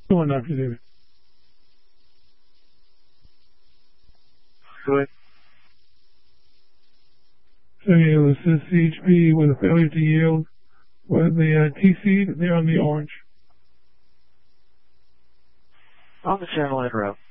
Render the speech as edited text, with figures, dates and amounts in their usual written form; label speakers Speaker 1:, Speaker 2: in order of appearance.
Speaker 1: Go on, Dr. David.
Speaker 2: Go ahead.
Speaker 1: So it was this CHP with a failure to yield with the TC there on the orange.
Speaker 2: On the channel interrupt.